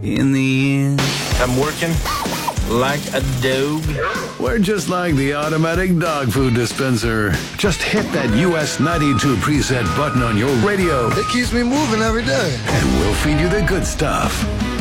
in the end. I'm working like a dog. We're just like the automatic dog food dispenser. Just hit that US 92 preset button on your radio. It keeps me moving every day. And we'll feed you the good stuff.